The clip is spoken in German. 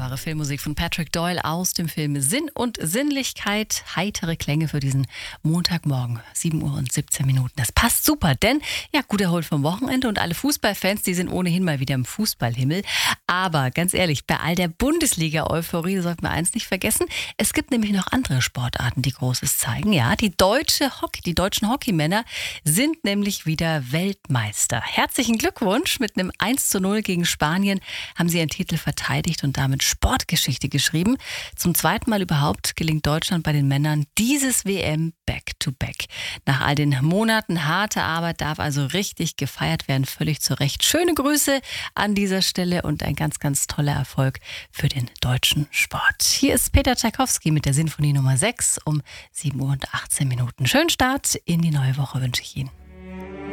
wunderbare Filmmusik von Patrick Doyle aus dem Film Sinn und Sinnlichkeit. Heitere Klänge für diesen Montagmorgen, 7 Uhr und 17 Minuten. Das passt super, denn ja, gut erholt vom Wochenende und alle Fußballfans, die sind ohnehin mal wieder im Fußballhimmel. Aber ganz ehrlich, bei all der Bundesliga-Euphorie sollten wir eins nicht vergessen. Es gibt nämlich noch andere Sportarten, die Großes zeigen. Ja, die deutschen Hockeymänner sind nämlich wieder Weltmeister. Herzlichen Glückwunsch, mit einem 1:0 gegen Spanien haben sie ihren Titel verteidigt und damit Sportgeschichte geschrieben. Zum zweiten Mal überhaupt gelingt Deutschland bei den Männern dieses WM Back-to-Back. Nach all den Monaten harter Arbeit darf also richtig gefeiert werden, völlig zu Recht. Schöne Grüße an dieser Stelle und ein ganz, ganz toller Erfolg für den deutschen Sport. Hier ist Peter Tschaikowski mit der Sinfonie Nummer 6 um 7 Uhr und 18 Minuten. Schönen Start in die neue Woche wünsche ich Ihnen.